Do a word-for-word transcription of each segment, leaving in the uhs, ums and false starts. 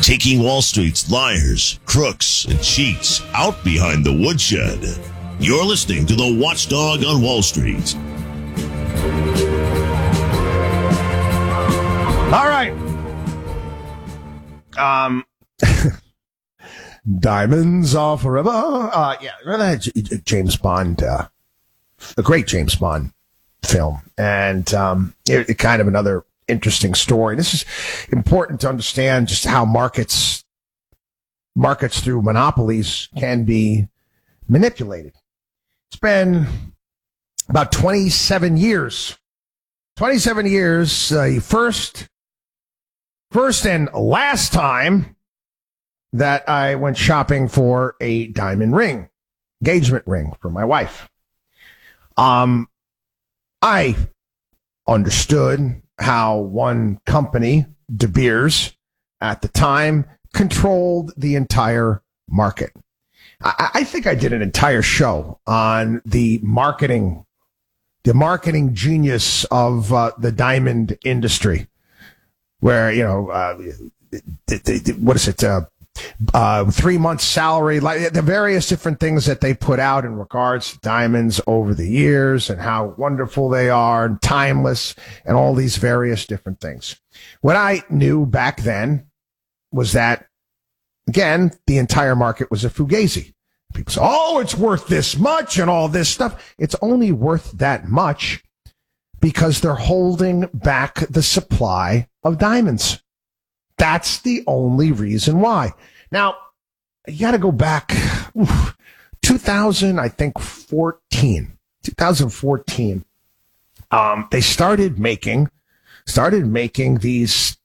taking Wall Street's liars, crooks, and cheats out behind the woodshed. You're listening to the Watchdog on Wall Street. All right. Um, Diamonds Are Forever. Uh, yeah, remember that James Bond, uh, a great James Bond film, and um, it, it kind of another interesting story. This is important to understand just how markets, markets through monopolies can be manipulated. It's been about twenty-seven years. twenty-seven years, uh, first, first and last time that I went shopping for a diamond ring, engagement ring for my wife. Um, I understood how one company, De Beers, at the time controlled the entire market. I, I think I did an entire show on the marketing, the marketing genius of uh, the diamond industry, where, you know, uh, the, the, the, what is it? Uh, Uh, three months salary, like the various different things that they put out in regards to diamonds over the years and how wonderful they are and timeless and all these various different things. What I knew back then was that, again, the entire market was a fugazi. People say, oh, it's worth this much and all this stuff. It's only worth that much because they're holding back the supply of diamonds. That's the only reason why. Now, you got to go back, oof, two thousand, I think, fourteen, twenty fourteen. Um, they started making, started making these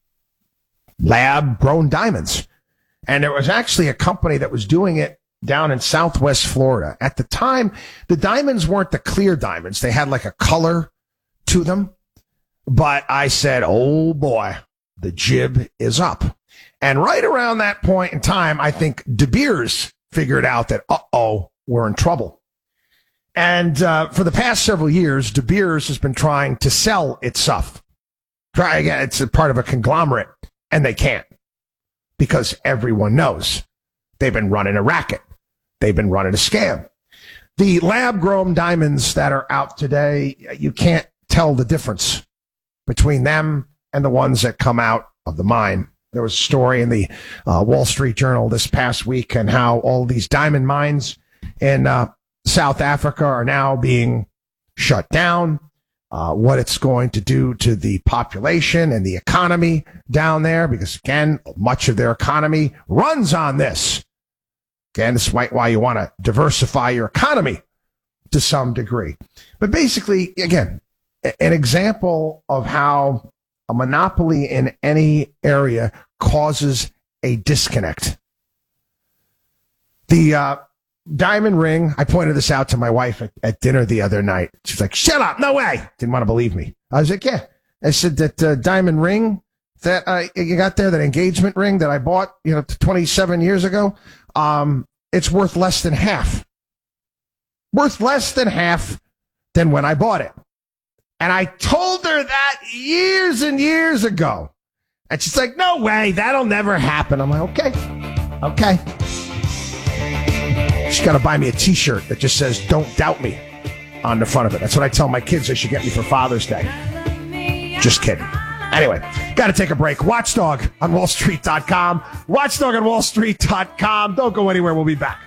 lab-grown diamonds, and there was actually a company that was doing it down in Southwest Florida. At the time, the diamonds weren't the clear diamonds; they had like a color to them. But I said, "Oh boy." The jib is up. And right around that point in time, I think De Beers figured out that, uh-oh, we're in trouble. And uh, for the past several years, De Beers has been trying to sell its stuff. Try again, it's a part of a conglomerate, and they can't because everyone knows they've been running a racket. They've been running a scam. The lab-grown diamonds that are out today, you can't tell the difference between them and the ones that come out of the mine. There was a story in the uh, Wall Street Journal this past week and how all these diamond mines in uh, South Africa are now being shut down, uh, what it's going to do to the population and the economy down there, because, again, much of their economy runs on this. Again, this is why you want to diversify your economy to some degree. But basically, again, an example of how a monopoly in any area causes a disconnect. The uh, diamond ring, I pointed this out to my wife at, at dinner the other night. She's like, shut up, no way. Didn't want to believe me. I was like, yeah. I said that uh, diamond ring that uh, you got there, that engagement ring that I bought, you know, twenty-seven years ago, um, it's worth less than half. Worth less than half than when I bought it. And I told her that years and years ago. And she's like, no way, that'll never happen. I'm like, okay, okay. She's got to buy me a T-shirt that just says, don't doubt me on the front of it. That's what I tell my kids they should get me for Father's Day. Just kidding. Anyway, got to take a break. Watchdog on Wall Street dot com. Watchdog on Wall Street dot com. Don't go anywhere. We'll be back.